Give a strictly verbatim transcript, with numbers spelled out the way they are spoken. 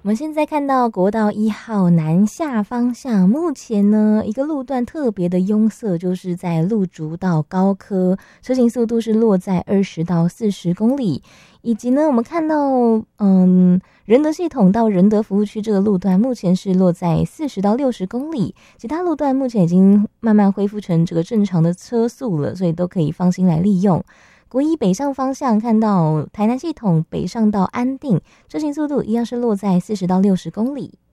我们现在看到国道一号南下方向，目前呢一个路段特别的拥塞，就是在路竹到高科，车行速度是落在二十到四十公里，以及呢我们看到嗯仁德系统到仁德服务区这个路段，目前是落在四十到六十公里，其他路段目前已经慢慢恢复成这个正常的车速了，所以都可以放心来利用。国一北上方向看到台南系统北上到安定，车行速度一样是落在四十到六十公里。